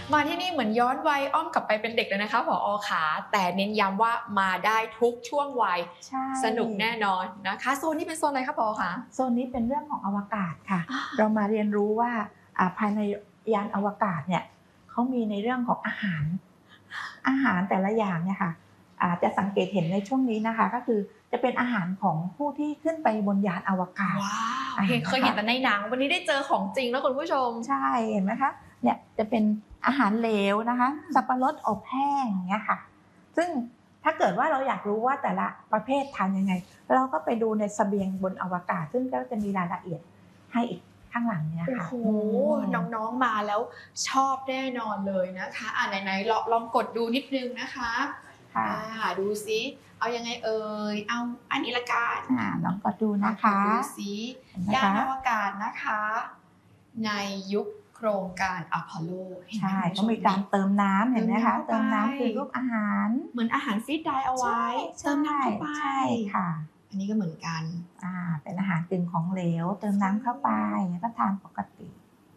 มาที่นี่เหมือนย้อนวัยอ้อมกลับไปเป็นเด็กเลยนะคะผอ.ขาแต่เน้นย้ำว่ามาได้ทุกช่วงวัยสนุกแน่นอนนะคะโซนนี้เป็นโซนอะไรคะผอ.คะโซนนี้เป็นเรื่องของอวกาศค่ะเรามาเรียนรู้ว่าภายในยานอวกาศเนี่ยเขามีในเรื่องของอาหารแต่ละอย่างเนี่ยค่ะจะสังเกตเห็นในช่วงนี้นะคะก็คือจะเป็นอาหารของผู้ที่ขึ้นไปบนยานอวกาศว้าวเคยเห็นแต่ในหนังวันนี้ได้เจอของจริงแล้วคุณผู้ชมใช่เห็นไหมคะเนี่ยจะเป็นอาหารเหลวนะคะสับปะรดอบแห้งอย่างเงี้ยค่ะซึ่งถ้าเกิดว่าเราอยากรู้ว่าแต่ละประเภททานยังไงเราก็ไปดูในเสบียงบนอวกาศซึ่งก็จะมีรายละเอียดให้อีกข้างหลังเนี่ยค่ะโอ้โหน้องๆมาแล้วชอบแน่นอนเลยนะคะไหนๆลองกดดูนิดนึงนะคะดูซิเอายังไงเอ่ยเอาอันนี้ละกันลองกดดูนะคะดูซิยานอวกาศนะคะในยุคโครงการอพอลโลใช่ก็มีการเติมน้ำเห็นไหมคะเติมน้ำคือรูปอาหารเหมือนอาหารฟีดไดเอาไว้เติมน้ำเข้าไปใช่ค่ะอันนี้ก็เหมือนกันเป็นอาหารกึ่งของเหลวเติมน้ำเข้าไปแล้วก็ทานปกติ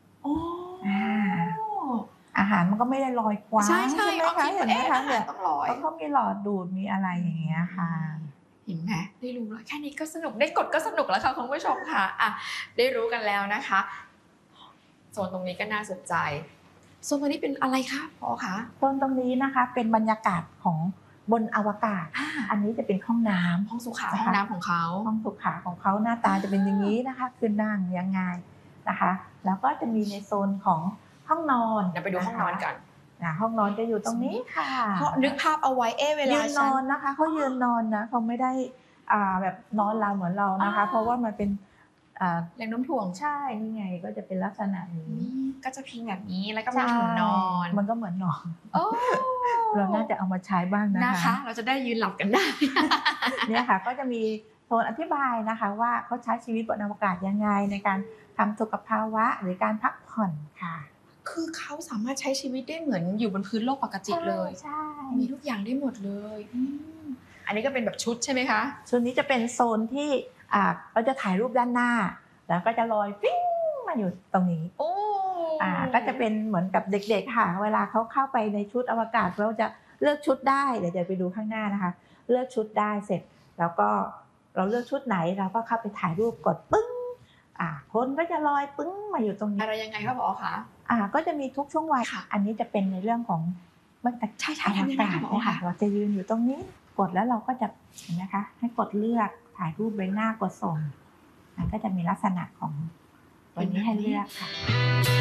อาหารมันก็ไม่ได้ลอยคว้างใช่ไหมคะเห็นไหมคะเนี่ยเขามีหลอดดูดมีอะไรอย่างเงี้ยค่ะเห็นไหมได้รู้แล้วแค่นี้ก็สนุกได้กดก็สนุกแล้วค่ะคุณผู้ชมค่ะได้รู้กันแล้วนะคะโซนตรงนี้ก็น่าสนใจโซนตรงนี้เป็นอะไรคะพอคะโซนตรงนี้นะคะเป็นบรรยากาศของบนอวกาศอันนี้จะเป็นห้องน้ำห้องสุขาห้องน้ำของเขาห้องสุขาของเขาหน้าตาจะเป็นอย่างนี้นะคะคือนั่งยังไงนะคะแล้วก็จะมีในโซนของห้องนอนเดี๋ยวไปดูห้องนอนกันห้องนอนจะอยู่ตรงนี้ค่ะเพราะนึกภาพเอาไว้เวลายืนนอนนะคะเขายืนนอนนะเขาไม่ได้แบบนอนเราเหมือนเรานะคะเพราะว่ามันเป็นแรงโน้มถ่วงใช่นี่ไงก็จะเป็นลักษณะนี้ก็จะพิงแบบนี้แล้วก็มีถุงนอนมันก็เหมือนนอนเราน่าจะเอามาใช้บ้างนะคะเราจะได้ยืนหลับกันได้เนี่ยค่ะก็จะมีโซนอธิบายนะคะว่าเขาใช้ชีวิตบนอวกาศยังไงในการทำสุขภาวะหรือการพักผ่อนค่ะคือเขาสามารถใช้ชีวิตได้เหมือนอยู่บนพื้นโลกปกติเลยใช่มีทุกอย่างได้หมดเลยอันนี้ก็เป็นแบบชุดใช่ไหมคะชุดนี้จะเป็นโซนที่เราจะถ่ายรูปด้านหน้าแล้วก็จะลอยปิ้งมาอยู่ตรงนี้ก็จะเป็นเหมือนกับเด็กๆค่ะเวลาเขาเข้าไปในชุดอวกาศเราจะเลือกชุดได้เดี๋ยวไปดูข้างหน้านะคะเลือกชุดได้เสร็จแล้วก็เราเลือกชุดไหนเราก็เข้าไปถ่ายรูปกดปึ้งคนก็จะลอยปึ้งมาอยู่ตรงนี้อะไรยังไงคะผอ.คะก็จะมีทุกช่วงวัยอันนี้จะเป็นในเรื่องของมันใช่ทำยังไงคะผอ. ค่ะเราจะยืนอยู่ตรงนี้กดแล้วเราก็จะเห็นนะคะให้กดเลือกถ่ายรูปใบหน้ากดส่งมันก็จะมีลักษณะของวันนี้ให้เลือกค่ะ